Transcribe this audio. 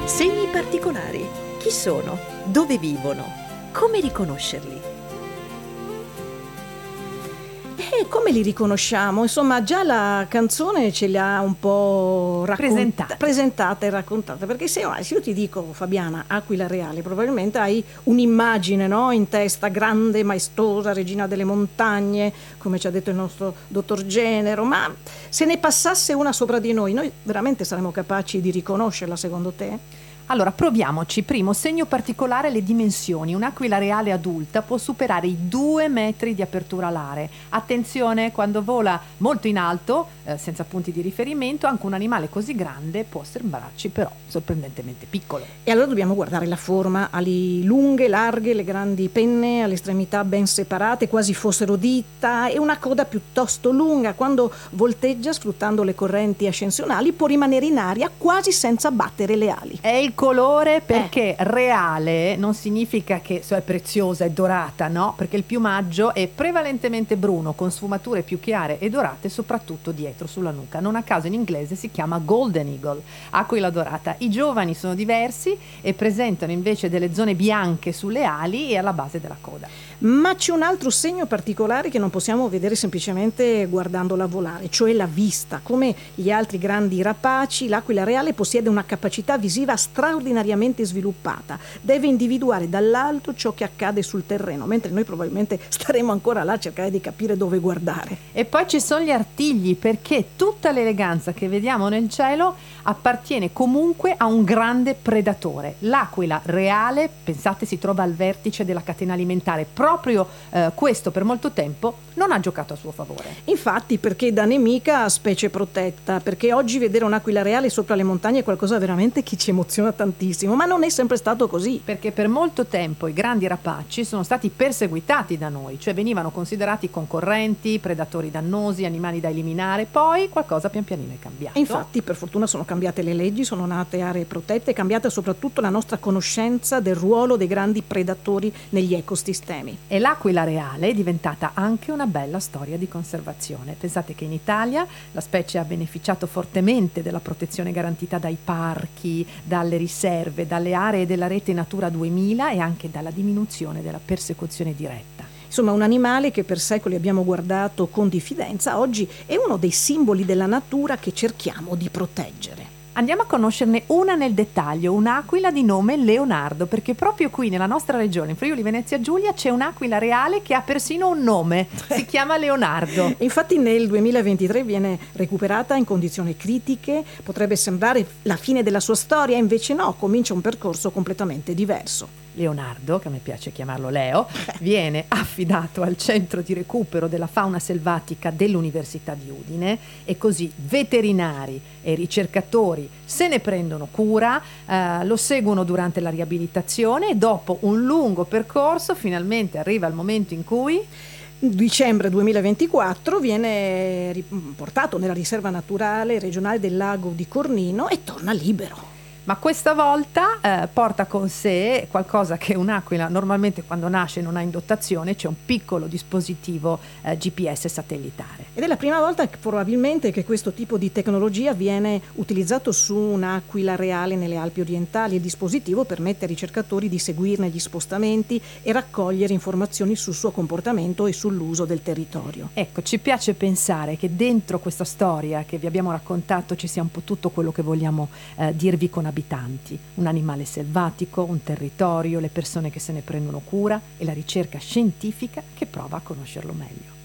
Segni particolari. Chi sono? Dove vivono? Come riconoscerli? E come li riconosciamo? Insomma, già la canzone ce li ha un po' presentata e raccontata, perché se io ti dico, Fabiana, Aquila Reale, probabilmente hai un'immagine, no, in testa, grande, maestosa, regina delle montagne, come ci ha detto il nostro dottor Genero, ma se ne passasse una sopra di noi veramente saremmo capaci di riconoscerla, secondo te? Allora, proviamoci. Primo, segno particolare, le dimensioni. Un'aquila reale adulta può superare i 2 metri di apertura alare. Attenzione, quando vola molto in alto, senza punti di riferimento, anche un animale così grande può sembrarci però sorprendentemente piccolo. E allora dobbiamo guardare la forma: ali lunghe, larghe, le grandi penne alle estremità ben separate, quasi fossero dita, e una coda piuttosto lunga. Quando volteggia, sfruttando le correnti ascensionali, può rimanere in aria quasi senza battere le ali. È il colore, perché reale non significa che è preziosa e dorata, no? Perché il piumaggio è prevalentemente bruno, con sfumature più chiare e dorate soprattutto dietro sulla nuca. Non a caso in inglese si chiama Golden Eagle, aquila dorata. I giovani sono diversi e presentano invece delle zone bianche sulle ali e alla base della coda. Ma c'è un altro segno particolare che non possiamo vedere semplicemente guardandola volare, cioè la vista. Come gli altri grandi rapaci, l'aquila reale possiede una capacità visiva straordinariamente sviluppata. Deve individuare dall'alto ciò che accade sul terreno, mentre noi probabilmente staremo ancora là a cercare di capire dove guardare. E poi ci sono gli artigli, perché tutta l'eleganza che vediamo nel cielo appartiene comunque a un grande predatore. L'aquila reale, pensate, si trova al vertice della catena alimentare. Proprio questo per molto tempo non ha giocato a suo favore. Infatti, perché da nemica specie protetta, perché oggi vedere un'aquila reale sopra le montagne è qualcosa veramente che ci emoziona tantissimo, ma non è sempre stato così. Perché per molto tempo i grandi rapaci sono stati perseguitati da noi, cioè venivano considerati concorrenti, predatori dannosi, animali da eliminare. Poi qualcosa pian pianino è cambiato. E infatti, per fortuna, sono cambiate le leggi, sono nate aree protette, è cambiata soprattutto la nostra conoscenza del ruolo dei grandi predatori negli ecosistemi. E l'aquila reale è diventata anche una bella storia di conservazione. Pensate che in Italia la specie ha beneficiato fortemente della protezione garantita dai parchi, dalle riserve, dalle aree della rete Natura 2000 e anche dalla diminuzione della persecuzione diretta. Insomma, un animale che per secoli abbiamo guardato con diffidenza, oggi è uno dei simboli della natura che cerchiamo di proteggere. Andiamo a conoscerne una nel dettaglio, un'aquila di nome Leonardo, perché proprio qui nella nostra regione, in Friuli Venezia Giulia, c'è un'aquila reale che ha persino un nome, si chiama Leonardo. Infatti nel 2023 viene recuperata in condizioni critiche, potrebbe sembrare la fine della sua storia, invece no, comincia un percorso completamente diverso. Leonardo, che a me piace chiamarlo Leo, viene affidato al centro di recupero della fauna selvatica dell'Università di Udine e così veterinari e ricercatori se ne prendono cura, lo seguono durante la riabilitazione e dopo un lungo percorso finalmente arriva il momento in cui Dicembre 2024 viene portato nella riserva naturale regionale del lago di Cornino e torna libero. Ma questa volta porta con sé qualcosa che un'aquila normalmente quando nasce non ha in dotazione, c'è un piccolo dispositivo GPS satellitare. Ed è la prima volta probabilmente che questo tipo di tecnologia viene utilizzato su un'aquila reale nelle Alpi orientali. Il dispositivo permette ai ricercatori di seguirne gli spostamenti e raccogliere informazioni sul suo comportamento e sull'uso del territorio. Ecco, ci piace pensare che dentro questa storia che vi abbiamo raccontato ci sia un po' tutto quello che vogliamo dirvi con abitanti, un animale selvatico, un territorio, le persone che se ne prendono cura e la ricerca scientifica che prova a conoscerlo meglio.